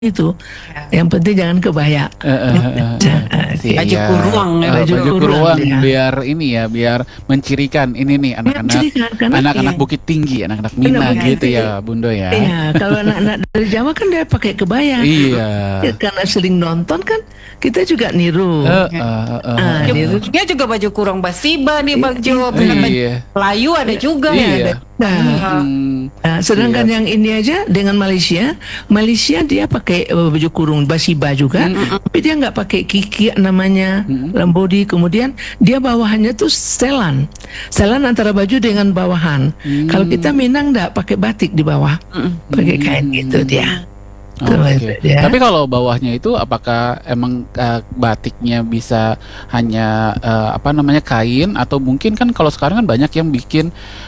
itu. Yang penting jangan kebaya. Baju Iya. kurung ya. Baju Baju kurung, kurung ya. biar ini ya, biar mencirikan ini nih anak-anak Iya. Bukit Tinggi, anak-anak Minang Bukit gitu Tinggi. ya, Bundo ya. Iya, kalau anak-anak dari Jawa kan dia pakai kebaya. Iya. Ya, karena sering nonton kan kita juga niru. Niru. Dia juga baju kurung basiba nih baju bukan baju Iya. Melayu ada juga. Iya. Nah, sedangkan yang ini aja dengan Malaysia dia pakai baju kurung basiba juga, tapi dia nggak pakai kiki namanya lambodi. Kemudian dia bawahannya tuh setelan antara baju dengan bawahan. Kalau kita Minang nggak pakai batik di bawah, pakai kain gitu dia. Oke. Tapi kalau bawahnya itu apakah emang batiknya bisa hanya kain, atau mungkin kan kalau sekarang kan banyak yang bikin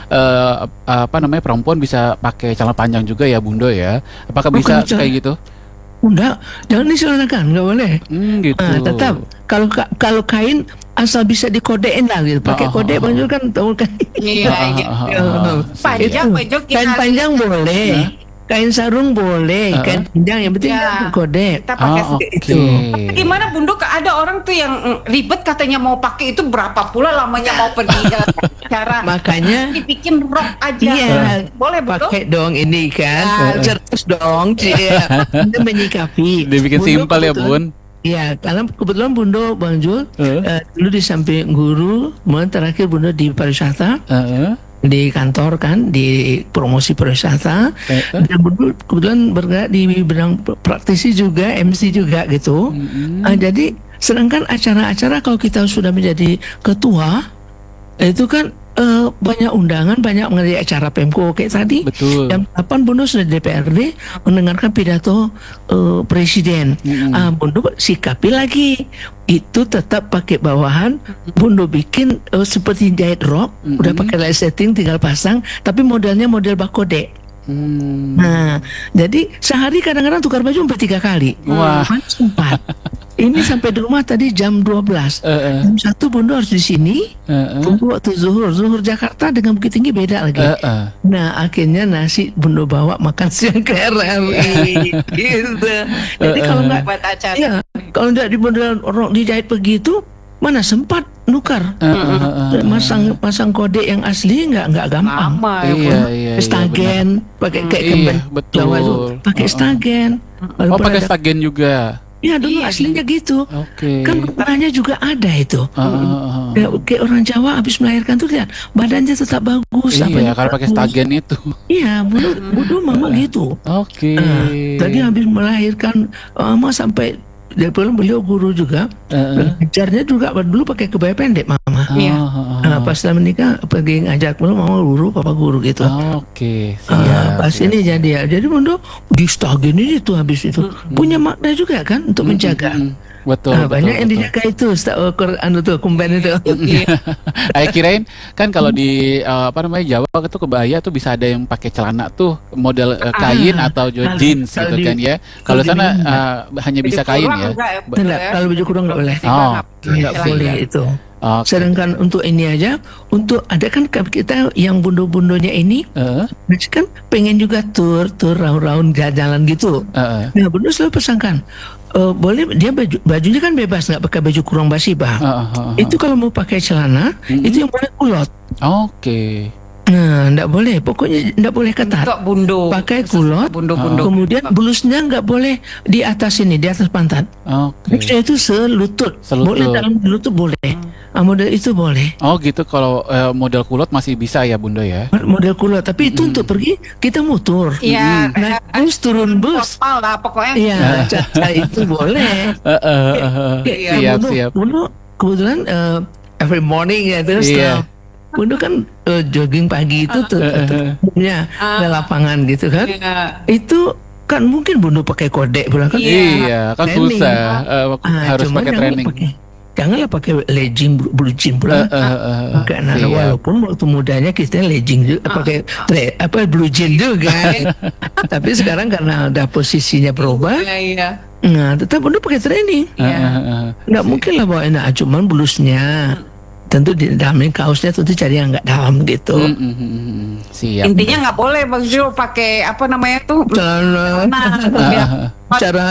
perempuan bisa pakai celana panjang juga ya, Bundo ya. Apakah bisa kayak gitu? Enggak, jangan diselanakan, nggak boleh. Gitu. Tetap kalau kain asal bisa dikodein lah gitu. Pakai kode baju kan tahu kan. Iya. Panjang baju kita. Kain panjang boleh. Kain sarung boleh, kain panjang yang penting kode. Kita pakai itu. Tapi gimana Bunduk, ada orang tuh yang ribet katanya mau pakai itu berapa pula lamanya mau pergi cara. Makanya dibikin rok aja. Iya, boleh betul. pakai dong ini kan. Cerdas dong, Cia. Kita menyikapi. Dibikin simpel ya, Bun. Iya, karena kebetulan Bundo Bang Jul dulu di samping guru, kemudian terakhir Bundo di pariwisata. Di kantor kan, di promosi pariwisata, dan kebetulan bergerak di bidang praktisi juga, MC juga gitu. Jadi sedangkan acara-acara kalau kita sudah menjadi ketua itu kan banyak undangan, banyak mengenai acara Pemko kayak tadi. Betul. Jam 8 Bundo sudah di DPRD mendengarkan pidato presiden. Bundo sikapi lagi, itu tetap pakai bawahan. Bundo bikin seperti jahit rok, udah pakai light setting, tinggal pasang, tapi modelnya model bakode. Nah, jadi sehari kadang-kadang tukar baju sampai 3 kali. Wah. Sempat. Ini sampai di rumah tadi jam 12. Jam 1 Bundo harus di sini. Tunggu waktu zuhur Jakarta dengan Bukit Tinggi beda lagi. Nah, akhirnya nasi Bundo bawa makan siang ke RRI. Gitu. Jadi kalau nggak buat acara. ya, kalau nggak di model rok dijahit begitu, mana sempat nukar. Pasang kode yang asli nggak gampang. Lama Iya, Stagen, pakai kayak kemben Jawa itu, pakai stagen. Oh, pakai stagen juga. Ya dulu aslinya gitu. Oke. Kan ukurannya juga ada itu. Ya, kayak orang Jawa habis melahirkan tuh lihat badannya tetap bagus. Iya, kalau pakai stagen itu. Iya, dulu mama gitu. Oke. Tadi habis melahirkan mama sampai beliau guru juga, ngajarnya juga dulu pakai kebaya pendek mama. Pas setelah menikah pergi ngajak mama guru, papa guru gitu. Oke. Pas ini jadi Bundo di stagen itu habis itu punya makna juga kan untuk menjaga. Betul. Banyak yang dijaga itu kumben itu. Saya kirain kan kalau di Jawa itu kebaya tuh bisa ada yang pakai celana tuh model kain atau jeans gitu kan ya. Kalau sana hanya bisa kain ya. Kalau baju kurung nggak boleh. Nggak boleh itu. Sedangkan untuk ini aja, untuk ada kan kita yang bundo-bundonya ini, kan pengen juga tur round jalan gitu. Nah, Bundo selalu pesankan, boleh dia bajunya kan bebas, nggak pakai baju kurung basiba. Itu kalau mau pakai celana, itu yang boleh kulot. Oke. Nah, nggak boleh, pokoknya nggak boleh ketat. Bundo. Pakai kulot, kemudian blusnya nggak boleh di atas ini, di atas pantat. Blusnya itu selutut. Boleh dalam lutut boleh. Model itu boleh. Oh gitu, kalau model kulot masih bisa ya Bundo ya? Model kulot, tapi itu untuk pergi kita mutur. Iya. Naik bus, turun bus. Normal lah pokoknya. Iya, itu boleh. Siap. Bundo kebetulan every morning ya terus. Bundo kan jogging pagi itu punya di lapangan gitu kan. Itu kan mungkin Bundo pakai kode pulang kan. Iya, kan training. susah harus pakai training. Janganlah pakai legging blue jean pula. Walaupun waktu mudanya kita legging juga pakai blue jean juga. Tapi sekarang karena udah posisinya berubah. Nah, tetap Bundo pakai training. Nggak mungkin lah bawain cuman blusnya. Tentu di dalamnya kaosnya tentu cari yang nggak dalam gitu. Siap. Intinya nggak boleh Bang Zul pakai apa namanya tuh celana cara